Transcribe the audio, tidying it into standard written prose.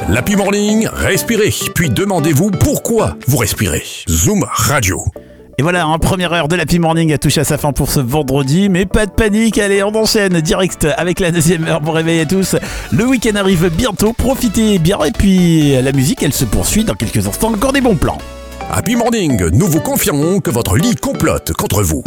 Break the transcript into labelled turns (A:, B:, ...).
A: L'Happy Morning, respirez, puis demandez-vous pourquoi vous respirez. Zoom Radio.
B: Et voilà, première heure de l'Happy Morning a touché à sa fin pour ce vendredi, mais pas de panique, allez, on enchaîne direct avec la deuxième heure. Bon réveil à tous, le week-end arrive bientôt, profitez bien, et puis la musique elle se poursuit dans quelques instants, encore des bons plans.
A: Happy Morning, nous vous confirmons que votre lit complote contre vous.